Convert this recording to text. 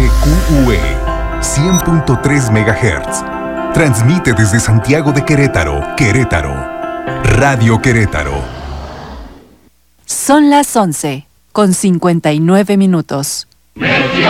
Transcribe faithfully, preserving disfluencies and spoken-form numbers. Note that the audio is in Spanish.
Q U E cien punto tres megahertz. Transmite desde Santiago de Querétaro, Querétaro. Radio Querétaro. Son las once, con cincuenta y nueve minutos.